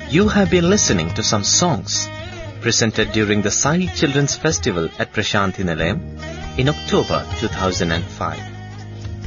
You have been listening to some songs presented during the Sai Children's Festival at Prashanthi Nilayam in October 2005.